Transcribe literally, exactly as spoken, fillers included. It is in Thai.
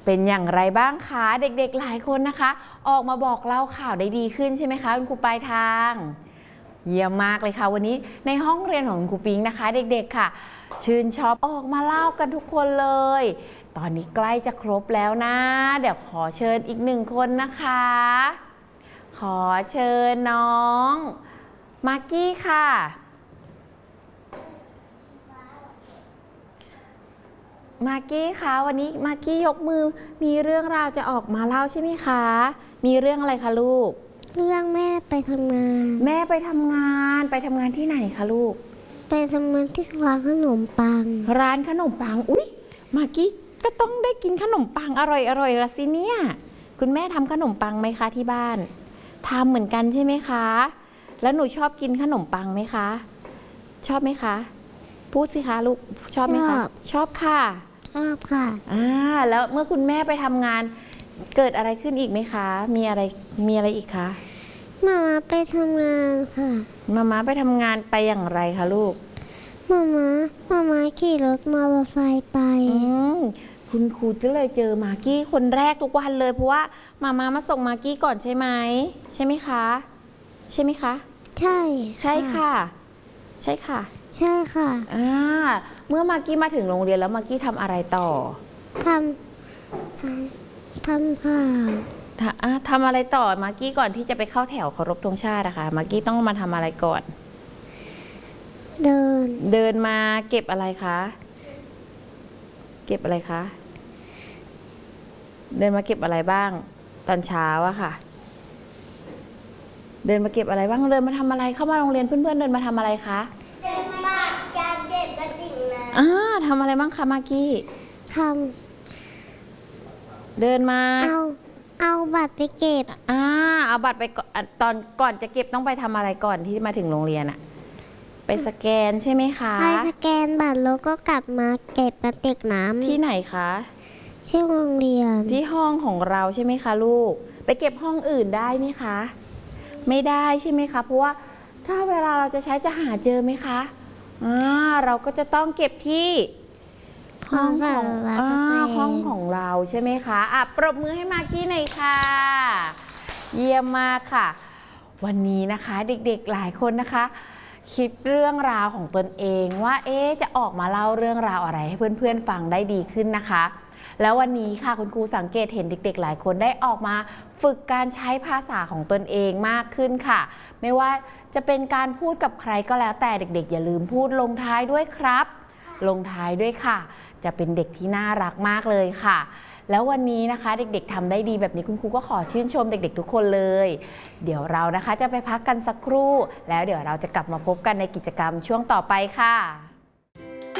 เป็นอย่างไรบ้างคะเด็กๆหลายคนนะคะออกมาบอกเล่าข่าวได้ดีขึ้นใช่ไหมคะคุณครูปลายทางเยี่ยมมากเลยค่ะวันนี้ในห้องเรียนของคุณครูปิงนะคะเด็กๆค่ะชื่นชอบออกมาเล่ากันทุกคนเลยตอนนี้ใกล้จะครบแล้วนะเดี๋ยวขอเชิญอีกหนึ่งคนนะคะขอเชิญน้องมากกี้ค่ะมากกี้คะวันนี้มากกี้ยกมือมีเรื่องราวจะออกมาเล่าใช่ไหมคะมีเรื่องอะไรคะลูกเรื่องแม่ไปทำงานแม่ไปทำงานไปทำงานที่ไหนคะลูกไปทำงานที่ร้านขนมปังร้านขนมปังอุ๊ยมากกี้ก็ต้องได้กินขนมปังอร่อยอร่อยละสิเนี่ยคุณแม่ทำขนมปังไหมคะที่บ้านทำเหมือนกันใช่ไหมคะแล้วหนูชอบกินขนมปังไหมคะชอบไหมคะพูดสิคะลูกชอบไหมคะชอบค่ะชอบค่ะอ่าแล้วเมื่อคุณแม่ไปทำงานเกิดอะไรขึ้นอีกไหมคะมีอะไรมีอะไรอีกคะมาม่าไปทำงานค่ะมาม่าไปทำงานไปอย่างไรคะลูกมาม่ามาม่าขี่รถมอเตอร์ไซค์ไปอืมคุณครูก็เลยเจอมากกี้คนแรกทุกวันเลยเพราะว่ามาม่ามาส่งมากกี้ก่อนใช่ไหมใช่ไหมคะใช่ไหมคะใช่ใช่ค่ะใช่ค่ะใช่ค่ะอ่าเมื่อมากกี้มาถึงโรงเรียนแล้วมากกี้ทำอะไรต่อทำทำข่าวทำอะไรต่อมากกี้ก่อนที่จะไปเข้าแถวเคารพธงชาตินะคะมากกี้ต้องมาทำอะไรก่อนเดินเดินมาเก็บอะไรคะเก็บอะไรคะเดินมาเก็บอะไรบ้างตอนเช้าอะค่ะเดินมาเก็บอะไรบ้างเดินมาทำอะไรเข้ามาโรงเรียนเพื่อนๆเดินมาทำอะไรคะเดินมาการเก็บกระดิ่งนะอ่าทำอะไรบ้างคะมากกี้ทำเดินมาเอาเอาบัตรไปเก็บอ่าเอาบัตรไปตอนก่อนจะเก็บต้องไปทำอะไรก่อนที่มาถึงโรงเรียนอะไปสแกนใช่ไหมคะไปสแกนบัตรแล้วก็กลับมาเก็บกระติกน้ำที่ไหนคะที่โรงเรียนที่ห้องของเราใช่ไหมคะลูกไปเก็บห้องอื่นได้ไหมคะไม่ได้ใช่ไหมคะเพราะว่าถ้าเวลาเราจะใช้จะหาเจอไหมคะอ่าเราก็จะต้องเก็บที่ห้องของอ่าห้องของเราใช่ไหมคะอ่ะปรบมือให้มากกี้หน่อยค่ะเยี่ยมมากค่ะวันนี้นะคะเด็กๆหลายคนนะคะคิดเรื่องราวของตนเองว่าเอ๊ะจะออกมาเล่าเรื่องราวอะไรให้เพื่อนๆฟังได้ดีขึ้นนะคะแล้ววันนี้ค่ะคุณครูสังเกตเห็นเด็กๆหลายคนได้ออกมาฝึกการใช้ภาษาของตนเองมากขึ้นค่ะไม่ว่าจะเป็นการพูดกับใครก็แล้วแต่เด็กๆอย่าลืมพูดลงท้ายด้วยครับลงท้ายด้วยค่ะจะเป็นเด็กที่น่ารักมากเลยค่ะแล้ววันนี้นะคะเด็กๆทำได้ดีแบบนี้คุณครูก็ขอชื่นชมเด็กๆทุกคนเลยเดี๋ยวเรานะคะจะไปพักกันสักครู่แล้วเดี๋ยวเราจะกลับมาพบกันในกิจกรรมช่วงต่อไปค่ะ